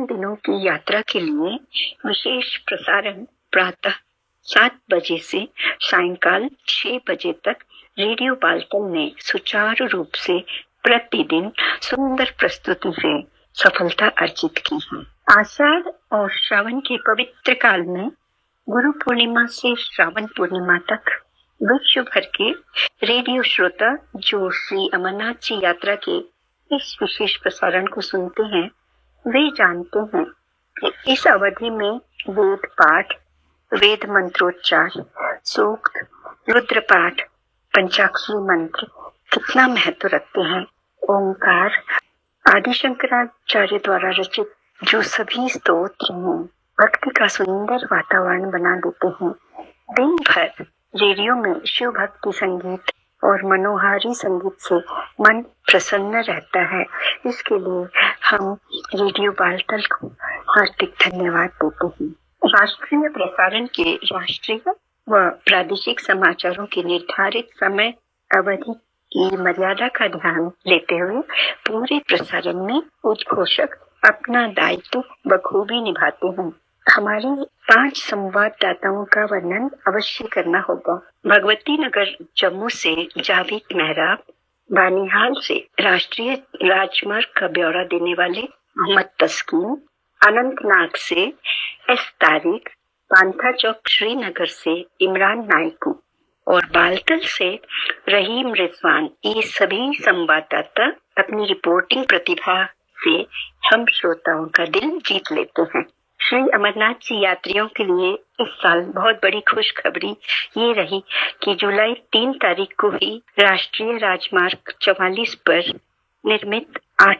57 दिनों की यात्रा के लिए विशेष प्रसारण प्रातः 7 बजे से सायंकाल 6 बजे तक रेडियो बालतल ने सुचारू रूप से प्रतिदिन सुंदर प्रस्तुति से सफलता अर्जित की है। आषाढ़ और श्रावण के पवित्र काल में गुरु पूर्णिमा से श्रावण पूर्णिमा तक विश्व भर के रेडियो श्रोता जो श्री अमरनाथ जी यात्रा के इस विशेष प्रसारण को सुनते हैं, वे जानते हैं कि इस अवधि में वेद पाठ, वेद मंत्रोच्चार, सूक्त, रुद्र पाठ, पंचाक्षरी मंत्र कितना महत्व रखते हैं। ओंकार आदि शंकराचार्य द्वारा रचित जो सभी स्तोत्र हैं, भक्ति का सुंदर वातावरण बना देते हैं। दिन भर रेडियो में शिव भक्ति संगीत और मनोहारी संगीत से मन प्रसन्न रहता है। इसके लिए हम रेडियो बालतल को हार्दिक धन्यवाद देते हैं। राष्ट्रीय प्रसारण के राष्ट्रीय व प्रादेशिक समाचारों की निर्धारित समय अवधि की मर्यादा का ध्यान लेते हुए पूरे प्रसारण में उद्घोषक अपना दायित्व बखूबी निभाते हैं। हमारे 5 संवाददाताओं का वर्णन अवश्य करना होगा। भगवती नगर जम्मू से जावेद मेहराब, बानिहाल से राष्ट्रीय राजमार्ग का ब्यौरा देने वाले मोहम्मद तस्कीन, अनंतनाग से एस तारिक, पांथा चौक श्रीनगर से इमरान नाइकू और बालतल से रहीम रिजवान, ये सभी संवाददाता अपनी रिपोर्टिंग प्रतिभा से हम श्रोताओं का दिल जीत लेते हैं। श्री अमरनाथ जी यात्रियों के लिए इस साल बहुत बड़ी खुशखबरी ये रही कि जुलाई 3 तारीख को ही राष्ट्रीय राजमार्ग 44 पर निर्मित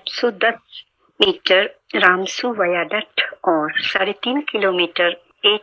810 मीटर रामसू वयाडक्ट और 3.5 किलोमीटर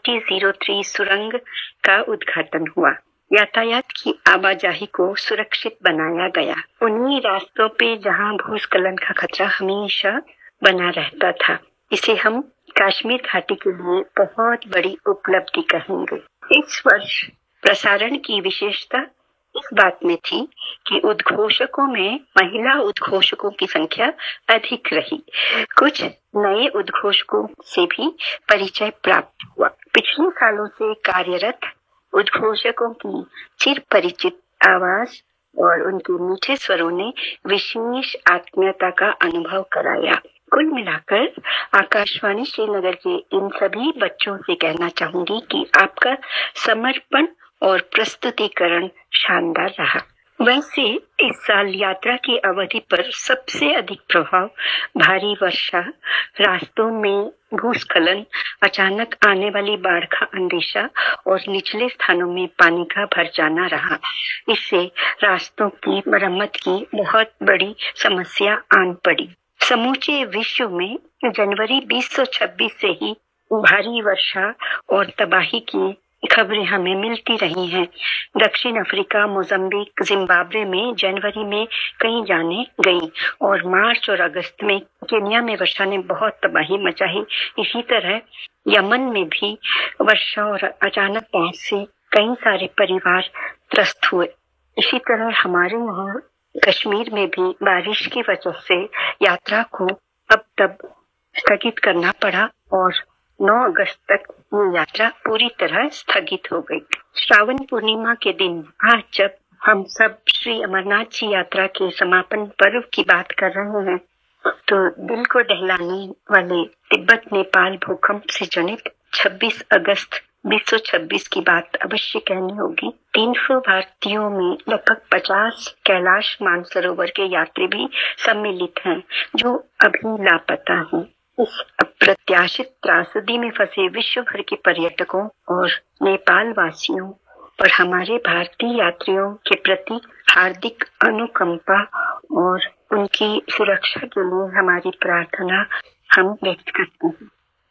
AT03 सुरंग का उद्घाटन हुआ। यातायात की आवाजाही को सुरक्षित बनाया गया। उन्हीं रास्तों पे जहां भूस्खलन का खतरा हमेशा बना रहता था, इसे हम कश्मीर घाटी के लिए बहुत बड़ी उपलब्धि कहेंगे। इस वर्ष प्रसारण की विशेषता इस बात में थी कि उद्घोषकों में महिला उद्घोषकों की संख्या अधिक रही। कुछ नए उद्घोषकों से भी परिचय प्राप्त हुआ। पिछले सालों से कार्यरत उद्घोषकों की चिर परिचित आवाज और उनके मीठे स्वरों ने विशेष आत्मीयता का अनुभव कराया। कुल मिलाकर आकाशवाणी श्रीनगर के इन सभी बच्चों से कहना चाहूंगी कि आपका समर्पण और प्रस्तुतिकरण शानदार रहा। वैसे इस साल यात्रा की अवधि पर सबसे अधिक प्रभाव भारी वर्षा, रास्तों में भूस्खलन, अचानक आने वाली बाढ़ का अंदेशा और निचले स्थानों में पानी का भर जाना रहा। इससे रास्तों की मरम्मत की बहुत बड़ी समस्या आन पड़ी। समूचे विश्व में जनवरी 2026 से ही भारी वर्षा और तबाही की खबरें हमें मिलती रही हैं। दक्षिण अफ्रीका, मोजाम्बिक, जिम्बाब्वे में जनवरी में कई जानें गईं और मार्च और अगस्त में केन्या में वर्षा ने बहुत तबाही मचाई। इसी तरह यमन में भी वर्षा और अचानक बाढ़ से कई सारे परिवार त्रस्त हुए। इसी तरह हमारे यहाँ कश्मीर में भी बारिश की वजह से यात्रा को अब तब स्थगित करना पड़ा और 9 अगस्त तक ये यात्रा पूरी तरह स्थगित हो गई। श्रावण पूर्णिमा के दिन आज जब हम सब श्री अमरनाथ जी यात्रा के समापन पर्व की बात कर रहे हैं, तो दिल को दहलाने वाले तिब्बत नेपाल भूकंप से जनित 26 अगस्त 2026 की बात अवश्य कहनी होगी। 300 भारतीयों में लगभग 50 कैलाश मानसरोवर के यात्री भी सम्मिलित हैं जो अभी लापता हैं। इस अप्रत्याशित त्रासदी में फंसे विश्व भर के पर्यटकों और नेपाल वासियों और हमारे भारतीय यात्रियों के प्रति हार्दिक अनुकंपा और उनकी सुरक्षा के लिए हमारी प्रार्थना हम व्यक्त करते हैं।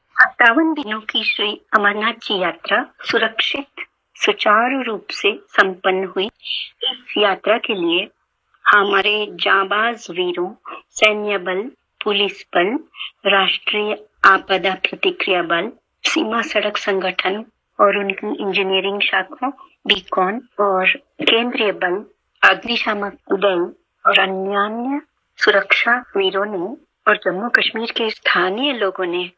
57 दिनों की श्री अमरनाथ जी यात्रा सुरक्षित सुचारू रूप से संपन्न हुई। इस यात्रा के लिए हमारे जाबाज वीरों, सैन्य बल, पुलिस बल, राष्ट्रीय आपदा प्रतिक्रिया बल, सीमा सड़क संगठन और उनकी इंजीनियरिंग शाखा, बीकॉन और केंद्रीय बल, अग्निशामक दल और अन्य सुरक्षा वीरों ने और जम्मू कश्मीर के स्थानीय लोगों ने